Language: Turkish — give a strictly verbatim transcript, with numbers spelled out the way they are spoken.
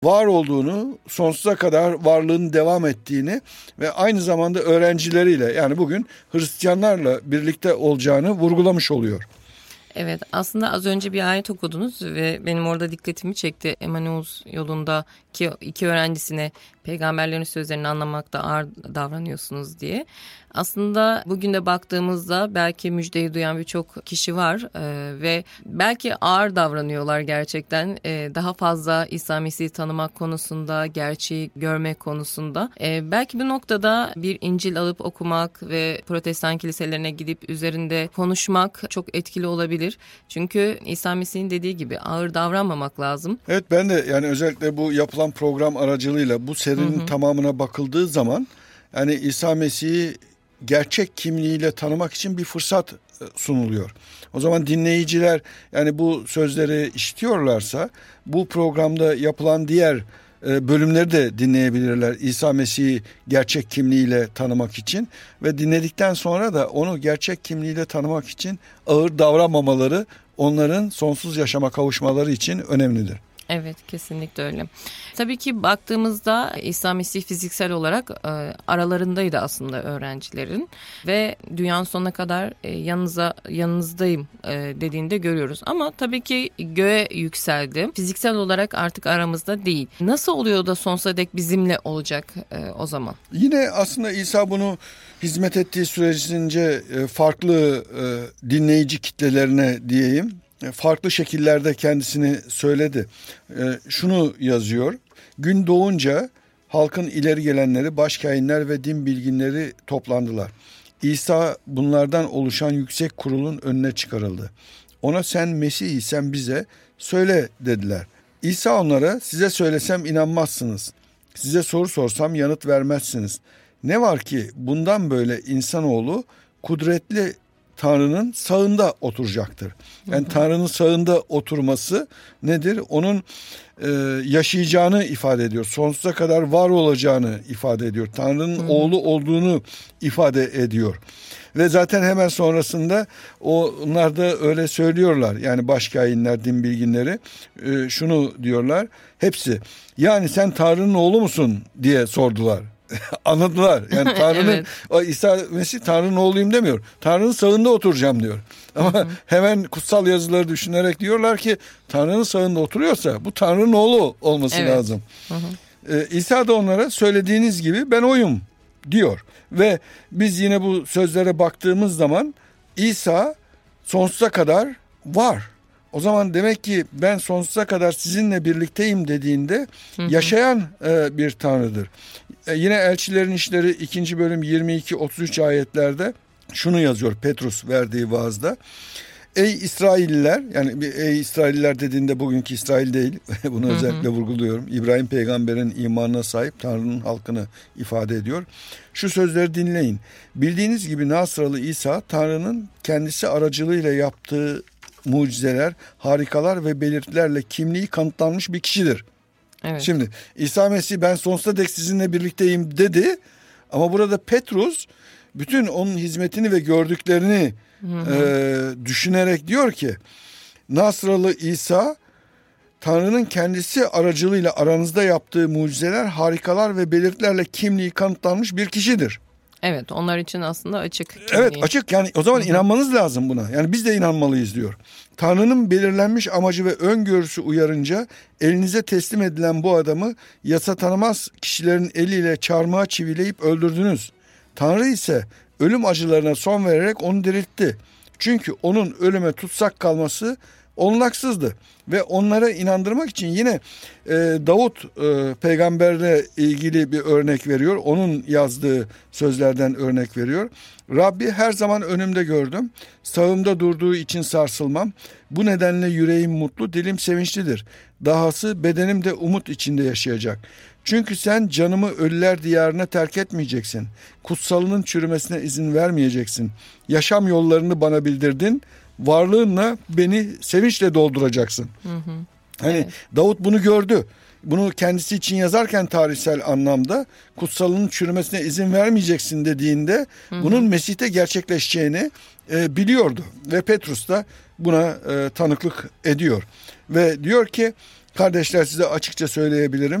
var olduğunu, sonsuza kadar varlığının devam ettiğini ve aynı zamanda öğrencileriyle, yani bugün Hristiyanlarla birlikte olacağını vurgulamış oluyor. Evet, aslında az önce bir ayet okudunuz ve benim orada dikkatimi çekti. Emmaus yolundaki iki öğrencisine peygamberlerin sözlerini anlamakta ağır davranıyorsunuz diye. Aslında bugün de baktığımızda belki müjdeyi duyan birçok kişi var ee, ve belki ağır davranıyorlar gerçekten. Ee, daha fazla İsa Mesih'i tanımak konusunda, gerçeği görmek konusunda. Ee, belki bu noktada bir İncil alıp okumak ve protestan kiliselerine gidip üzerinde konuşmak çok etkili olabilir. Çünkü İsa Mesih'in dediği gibi ağır davranmamak lazım. Evet, ben de yani özellikle bu yapılan program aracılığıyla bu serinin hı hı. tamamına bakıldığı zaman yani İsa Mesih'i gerçek kimliğiyle tanımak için bir fırsat sunuluyor. O zaman dinleyiciler yani bu sözleri işitiyorlarsa bu programda yapılan diğer bölümleri de dinleyebilirler İsa Mesih'i gerçek kimliğiyle tanımak için ve dinledikten sonra da onu gerçek kimliğiyle tanımak için ağır davranmamaları onların sonsuz yaşama kavuşmaları için önemlidir. Evet, kesinlikle öyle. Tabii ki baktığımızda İsa Mesih fiziksel olarak e, aralarındaydı aslında öğrencilerin ve dünyanın sonuna kadar e, yanınıza yanınızdayım e, dediğinde görüyoruz. Ama tabii ki göğe yükseldi. Fiziksel olarak artık aramızda değil. Nasıl oluyor da sonsuza dek bizimle olacak e, o zaman? Yine aslında İsa bunu hizmet ettiği sürecince e, farklı e, dinleyici kitlelerine diyeyim, farklı şekillerde kendisini söyledi. E, şunu yazıyor. Gün doğunca halkın ileri gelenleri, başkâhinler ve din bilginleri toplandılar. İsa bunlardan oluşan yüksek kurulun önüne çıkarıldı. Ona sen Mesih isen bize söyle dediler. İsa onlara size söylesem inanmazsınız. Size soru sorsam yanıt vermezsiniz. Ne var ki bundan böyle insanoğlu kudretli Tanrı'nın sağında oturacaktır. Yani Tanrı'nın sağında oturması nedir? Onun e, yaşayacağını ifade ediyor. Sonsuza kadar var olacağını ifade ediyor. Tanrı'nın Hı-hı. oğlu olduğunu ifade ediyor. Ve zaten hemen sonrasında onlar da öyle söylüyorlar. Yani başkâhinler, din bilginleri e, şunu diyorlar. Hepsi yani sen Tanrı'nın oğlu musun diye sordular. Anladılar. Yani Tanrı'nın evet. o İsa Mesih Tanrı'nın oğluyum demiyor. Tanrı'nın sağında oturacağım diyor. Ama hı hı. hemen kutsal yazıları düşünerek diyorlar ki Tanrı'nın sağında oturuyorsa bu Tanrı'nın oğlu olması evet. lazım. Hı hı. Ee, İsa da onlara söylediğiniz gibi ben oyum diyor. Ve biz yine bu sözlere baktığımız zaman İsa sonsuza kadar var. O zaman demek ki ben sonsuza kadar sizinle birlikteyim dediğinde hı hı. yaşayan e, bir Tanrı'dır. E, yine Elçilerin İşleri ikinci bölüm yirmi iki otuz üç ayetlerde şunu yazıyor Petrus verdiği vaazda. Ey İsrailliler, yani ey İsrailliler dediğinde bugünkü İsrail değil, bunu hı hı. özellikle vurguluyorum. İbrahim peygamberin imanına sahip Tanrı'nın halkını ifade ediyor. Şu sözleri dinleyin. Bildiğiniz gibi Nasralı İsa Tanrı'nın kendisi aracılığıyla yaptığı mucizeler, harikalar ve belirtilerle kimliği kanıtlanmış bir kişidir. Evet. Şimdi İsa Mesih ben sonsuza dek sizinle birlikteyim dedi ama burada Petrus bütün onun hizmetini ve gördüklerini hı hı. E, düşünerek diyor ki Nasralı İsa Tanrı'nın kendisi aracılığıyla aranızda yaptığı mucizeler, harikalar ve belirtilerle kimliği kanıtlanmış bir kişidir. Evet, onlar için aslında açık kimliği. Evet, açık, yani o zaman Hı-hı. inanmanız lazım buna. Yani biz de inanmalıyız diyor. Tanrı'nın belirlenmiş amacı ve öngörüsü uyarınca elinize teslim edilen bu adamı yasa tanımaz kişilerin eliyle çarmıha çivileyip öldürdünüz. Tanrı ise ölüm acılarına son vererek onu diriltti. Çünkü onun ölüme tutsak kalması olunaksızdı. Ve onlara inandırmak için yine e, Davut e, peygamberle ilgili bir örnek veriyor. Onun yazdığı sözlerden örnek veriyor. Rabbi her zaman önümde gördüm. Sağımda durduğu için sarsılmam. Bu nedenle yüreğim mutlu, dilim sevinçlidir. Dahası bedenim de umut içinde yaşayacak. Çünkü sen canımı ölüler diyarına terk etmeyeceksin. Kutsalının çürümesine izin vermeyeceksin. Yaşam yollarını bana bildirdin. Varlığınla beni sevinçle dolduracaksın. Hı hı. Hani evet. Davut bunu gördü. Bunu kendisi için yazarken tarihsel anlamda kutsalının çürümesine izin vermeyeceksin dediğinde hı hı. bunun Mesih'te gerçekleşeceğini e, biliyordu. Ve Petrus da buna e, tanıklık ediyor. Ve diyor ki Kardeşler, size açıkça söyleyebilirim.